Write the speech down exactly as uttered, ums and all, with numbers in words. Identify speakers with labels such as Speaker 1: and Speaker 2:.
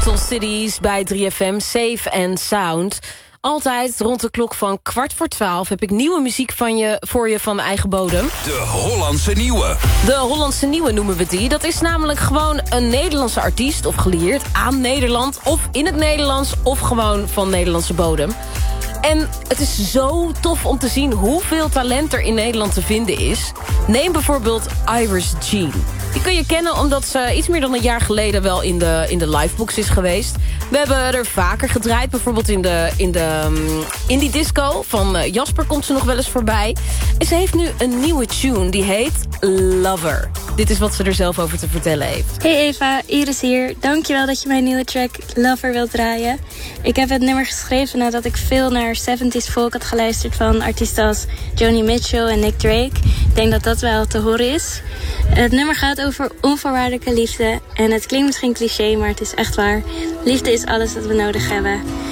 Speaker 1: Crystal Cities bij drie F M, Safe and Sound. Altijd rond de klok van kwart voor twaalf heb ik nieuwe muziek van je, voor je van eigen bodem.
Speaker 2: De Hollandse Nieuwe.
Speaker 1: De Hollandse Nieuwe noemen we die. Dat is namelijk gewoon een Nederlandse artiest of geleerd aan Nederland, of in het Nederlands, of gewoon van Nederlandse bodem. En het is zo tof om te zien hoeveel talent er in Nederland te vinden is. Neem bijvoorbeeld Iris Jean. Die kun je kennen omdat ze iets meer dan een jaar geleden wel in de, in de livebox is geweest. We hebben er vaker gedraaid. Bijvoorbeeld in de, in de um, indie disco van Jasper komt ze nog wel eens voorbij. En ze heeft nu een nieuwe tune die heet Lover. Dit is wat ze er zelf over te vertellen heeft.
Speaker 3: Hey Eva, Iris hier. Dankjewel dat je mijn nieuwe track Lover wilt draaien. Ik heb het nummer geschreven nadat ik veel naar seventies folk had geluisterd van artiesten als Joni Mitchell en Nick Drake. Ik denk dat dat wel te horen is. Het nummer gaat over onvoorwaardelijke liefde. En het klinkt misschien cliché, maar het is echt waar. Liefde is alles wat we nodig hebben.